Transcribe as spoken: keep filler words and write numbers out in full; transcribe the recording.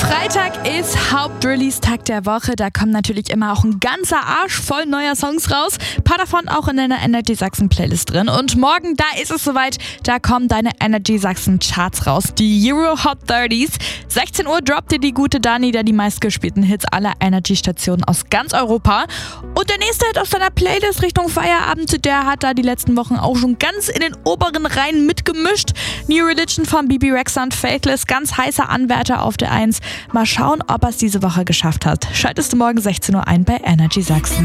Freitag ist Hauptrelease-Tag der Woche. Da kommt natürlich immer auch ein ganzer Arsch voll neuer Songs raus. Ein paar davon auch in deiner Energy Sachsen Playlist drin. Und morgen, da ist es soweit, da kommen deine Energy Sachsen Charts raus. Die Euro Hot dreißig. sechzehn Uhr droppt dir die gute Dani da die meistgespielten Hits aller Energy-Stationen aus ganz Europa. Und der nächste Hit aus deiner Playlist Richtung Feierabend, der hat da die letzten Wochen auch schon ganz in den oberen Reihen mitgemischt. New Religion von Bibi Rexha und Faithless, ganz heißer Anwärter auf der eins. Mal schauen, ob er es diese Woche geschafft hat. Schaltest du morgen sechzehn Uhr ein bei Energy Sachsen.